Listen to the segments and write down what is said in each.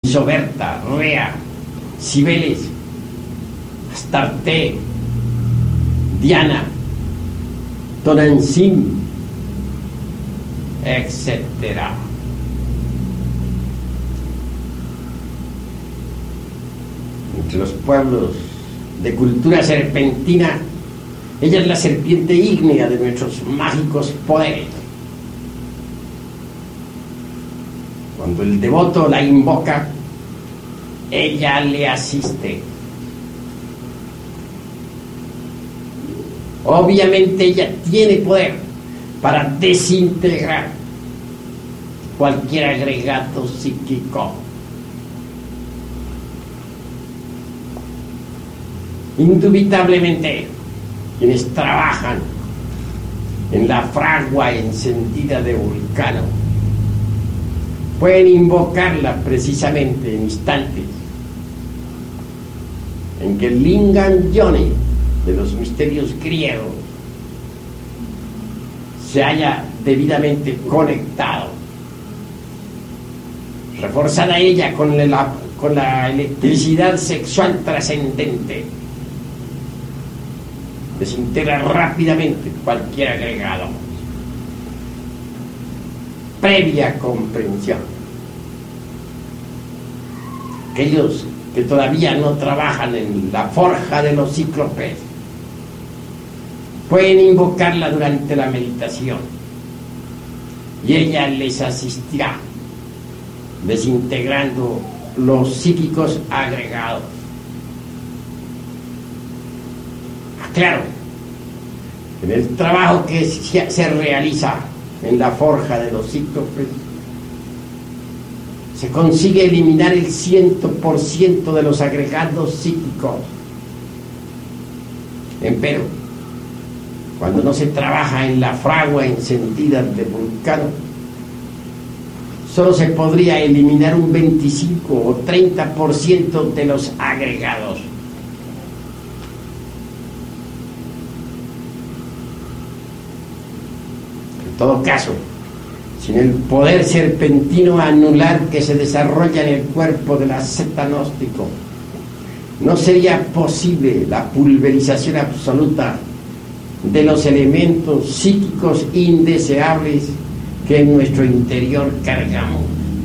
Isoberta, Rea, Cibeles, Astarte, Diana, Tonantzin, etc. Entre los pueblos de cultura serpentina, ella es la serpiente ígnea de nuestros mágicos poderes. Cuando el devoto la invoca, ella le asiste. Obviamente ella tiene poder para desintegrar cualquier agregado psíquico. Indubitablemente, quienes trabajan en la fragua encendida de Vulcano pueden invocarla precisamente en instantes en que el Lingam Yoni de los misterios griegos se haya debidamente conectado, reforzada ella con la electricidad sexual trascendente, desintegra rápidamente cualquier agregado. Previa comprensión. Aquellos que todavía no trabajan en la forja de los cíclopes pueden invocarla durante la meditación y ella les asistirá desintegrando los psíquicos agregados. Claro, en el trabajo que se realiza en la forja de los cíclopes se consigue eliminar el 100% de los agregados psíquicos. Empero, cuando no se trabaja en la fragua encendida de Vulcano, solo se podría eliminar un 25 o 30% de los agregados. En todo caso, sin el poder serpentino anular que se desarrolla en el cuerpo del asceta gnóstico, no sería posible la pulverización absoluta de los elementos psíquicos indeseables que en nuestro interior cargamos.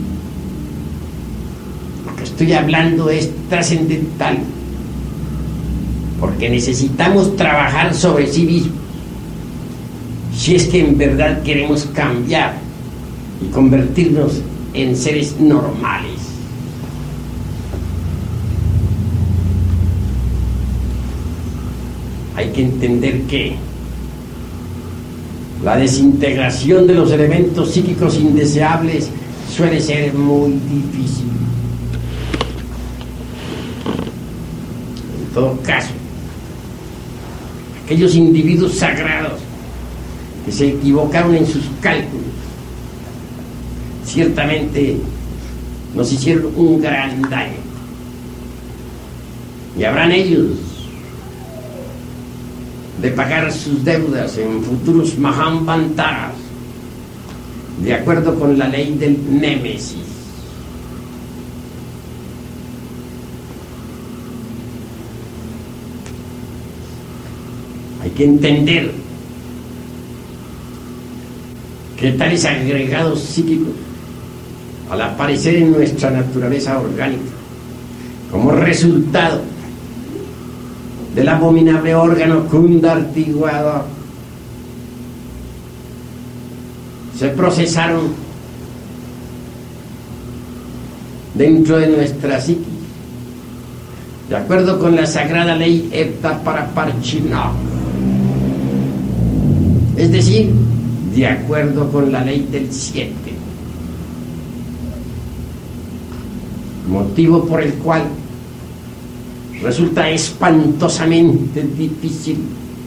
Lo que estoy hablando es trascendental, porque necesitamos trabajar sobre sí mismos si es que en verdad queremos cambiar y convertirnos en seres normales. Hay que entender que la desintegración de los elementos psíquicos indeseables suele ser muy difícil. En todo caso, aquellos individuos sagrados que se equivocaron en sus cálculos ciertamente nos hicieron un gran daño, y habrán ellos de pagar sus deudas en futuros Mahamvantaras de acuerdo con la ley del Némesis. Hay que entender que tales agregados psíquicos, al aparecer en nuestra naturaleza orgánica como resultado del abominable órgano Kundartiguador, se procesaron dentro de nuestra psiquis de acuerdo con la sagrada ley Hepta Paraparchina, es decir, de acuerdo con la ley del 7, motivo por el cual resulta espantosamente difícil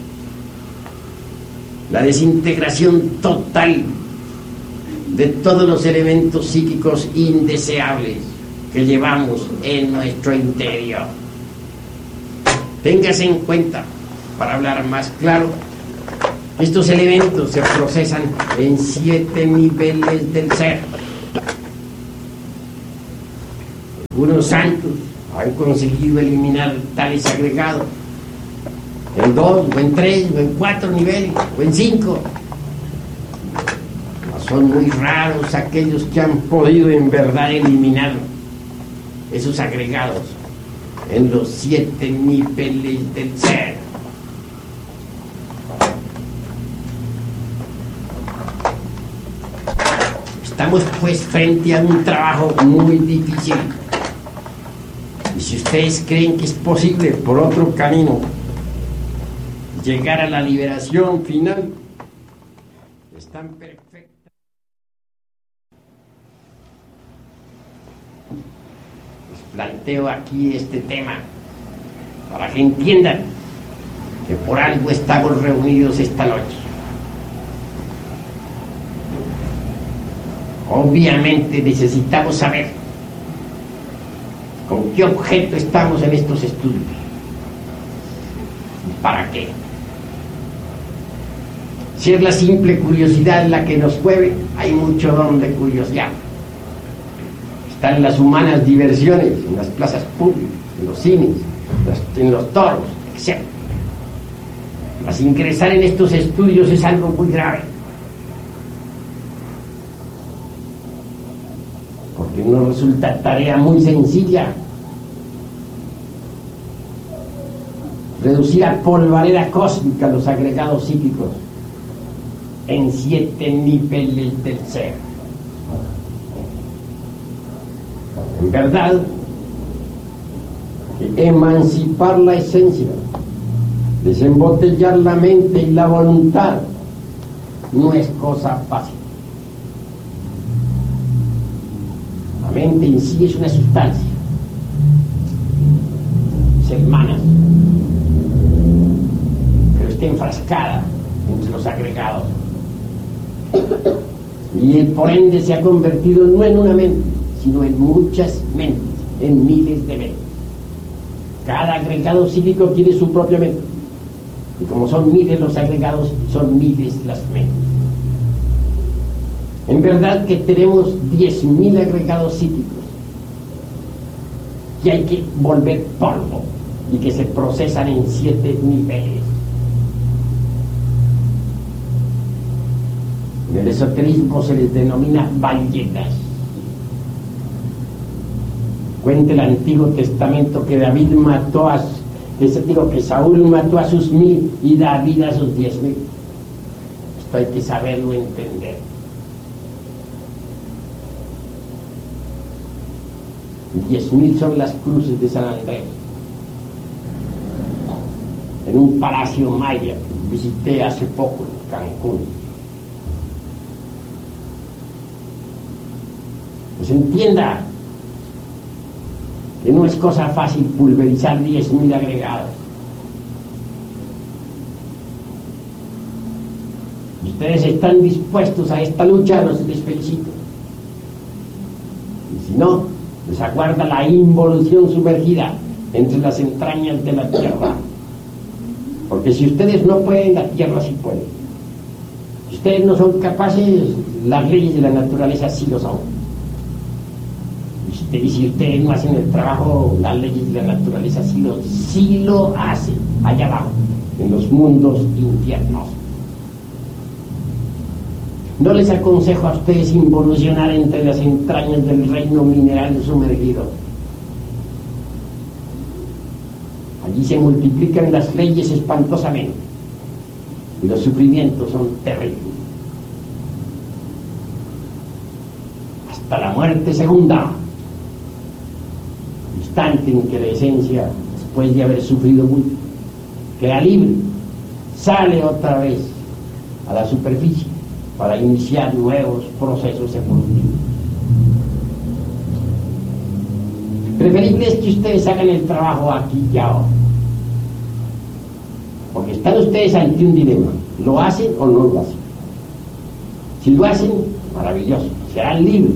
la desintegración total de todos los elementos psíquicos indeseables que llevamos en nuestro interior. Téngase en cuenta, para hablar más claro, estos elementos se procesan en 7 niveles del ser. Unos santos han conseguido eliminar tales agregados en 2, o en 3, o en 4 niveles, o en 5. Son muy raros aquellos que han podido en verdad eliminar esos agregados en los 7 niveles del ser. Estamos pues frente a un trabajo muy difícil. Y si ustedes creen que es posible por otro camino llegar a la liberación final, están perfectos. Les planteo aquí este tema para que entiendan que por algo estamos reunidos esta noche. Obviamente necesitamos saber con qué objeto estamos en estos estudios y para qué. Si es la simple curiosidad la que nos mueve, hay mucho don de curiosidad. Están las humanas diversiones en las plazas públicas, en los cines, en los toros, etc. Mas ingresar en estos estudios es algo muy grave. Porque no resulta tarea muy sencilla reducir a polvareda cósmica los agregados psíquicos en 7 niveles del ser. En verdad, emancipar la esencia, desembotellar la mente y la voluntad no es cosa fácil. La mente en sí es una sustancia, se emana, pero está enfrascada entre los agregados y por ende se ha convertido no en una mente, sino en muchas mentes, en miles de mentes. Cada agregado psíquico tiene su propia mente, y como son miles los agregados, son miles las mentes. En verdad que tenemos 10.000 agregados psíquicos que hay que volver polvo y que se procesan en 7 niveles. En el esoterismo se les denomina ballenas. Cuenta el Antiguo Testamento que David mató que Saúl mató a sus 1.000 y David a sus 10.000. Esto hay que saberlo entender. Y 10.000 son las cruces de San Andrés. En un palacio maya que visité hace poco en Cancún. Pues entienda que no es cosa fácil pulverizar 10.000 agregados. Y ustedes están dispuestos a esta lucha, les felicito. Y si no, les aguarda la involución sumergida entre las entrañas de la tierra. Porque si ustedes no pueden, la tierra sí puede. Si ustedes no son capaces, las leyes de la naturaleza sí lo son. Y si ustedes no hacen el trabajo, las leyes de la naturaleza sí lo hacen, allá abajo, en los mundos infiernos. No les aconsejo a ustedes involucionar entre las entrañas del reino mineral sumergido. Allí se multiplican las leyes espantosamente y los sufrimientos son terribles. Hasta la muerte segunda, instante en que la esencia, después de haber sufrido mucho, queda libre, sale otra vez a la superficie para iniciar nuevos procesos evolutivos. Preferible es que ustedes hagan el trabajo aquí y ahora, porque están ustedes ante un dilema: ¿lo hacen o no lo hacen? Si lo hacen, maravilloso, serán libres.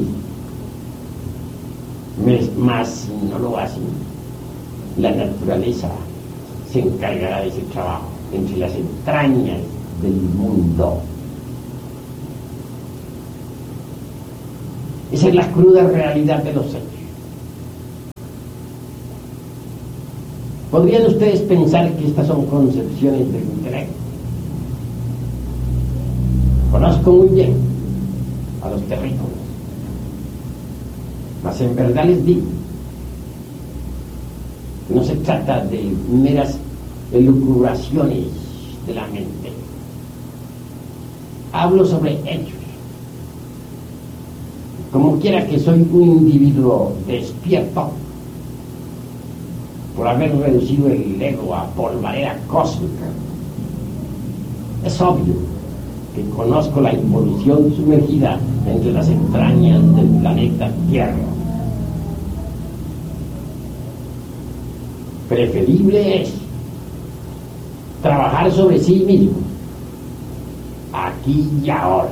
Mas si no lo hacen, la naturaleza se encargará de ese trabajo entre las entrañas del mundo. Esa es la cruda realidad de los hechos. Podrían ustedes pensar que estas son concepciones del intelecto. Conozco muy bien a los terrícolas, mas en verdad les digo que no se trata de meras elucubraciones de la mente. Hablo sobre hechos. Como quiera que soy un individuo despierto por haber reducido el ego a polvareda cósmica, es obvio que conozco la involución sumergida entre las entrañas del planeta Tierra. Preferible es trabajar sobre sí mismo, aquí y ahora.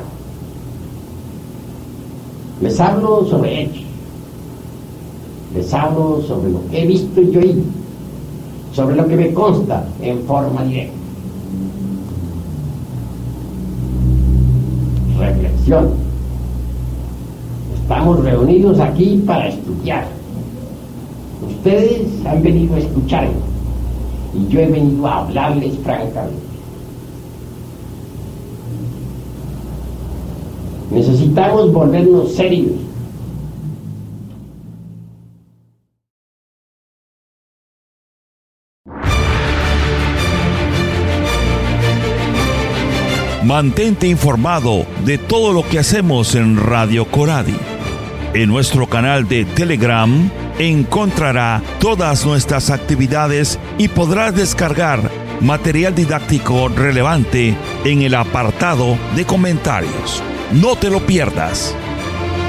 Les hablo sobre hechos, les hablo sobre lo que he visto y oído, sobre lo que me consta en forma directa. Reflexión. Estamos reunidos aquí para estudiar. Ustedes han venido a escucharme y yo he venido a hablarles francamente. Necesitamos volvernos serios. Mantente informado de todo lo que hacemos en Radio Coradi. En nuestro canal de Telegram encontrará todas nuestras actividades y podrás descargar material didáctico relevante en el apartado de comentarios. No te lo pierdas.